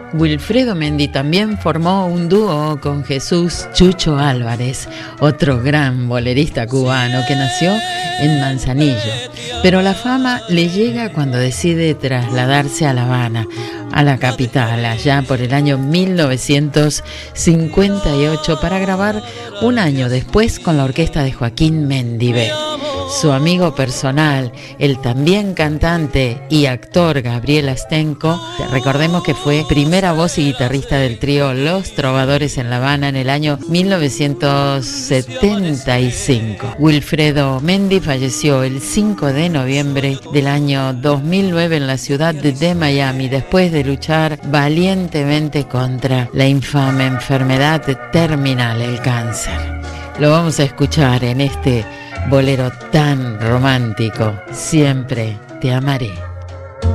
Wilfredo Mendy también formó un dúo con Jesús Chucho Álvarez, otro gran bolerista cubano que nació en Manzanillo. Pero la fama le llega cuando decide trasladarse a La Habana, a la capital, allá por el año 1958, para grabar un año después con la orquesta de Joaquín Mendiver. Su amigo personal, el también cantante y actor Gabriel Astenco, recordemos que fue primera voz y guitarrista del trío Los Trovadores en La Habana en el año 1975. Wilfredo Mendy falleció el 5 de noviembre del año 2009 en la ciudad de Miami, después de luchar valientemente contra la infame enfermedad terminal, el cáncer. Lo vamos a escuchar en este bolero tan romántico, Siempre te amaré.